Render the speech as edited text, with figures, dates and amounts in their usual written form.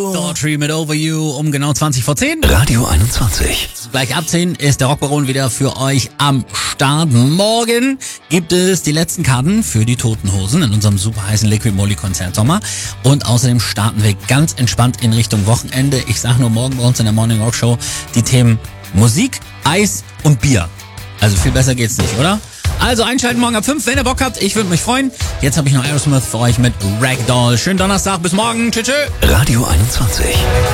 Daughtry mit Over You um genau 20 vor 10. Radio 21. Gleich ab 10 ist der Rockbaron wieder für euch am Start. Morgen gibt es die letzten Karten für die Toten Hosen in unserem super heißen Liquid Moly Konzert Sommer. Und außerdem starten wir ganz entspannt in Richtung Wochenende. Ich sag nur morgen bei uns in der Morning Rock Show die Themen Musik, Eis und Bier. Also viel besser geht's nicht, oder? Also einschalten morgen ab 5, wenn ihr Bock habt. Ich würde mich freuen. Jetzt habe ich noch Aerosmith für euch mit Ragdoll. Schönen Donnerstag, bis morgen. Tschüss. Radio 21.